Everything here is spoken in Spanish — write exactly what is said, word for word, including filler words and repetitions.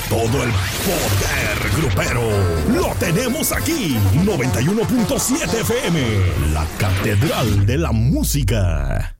Todo el poder grupero lo tenemos aquí. noventa y uno punto siete F M, la catedral de la música.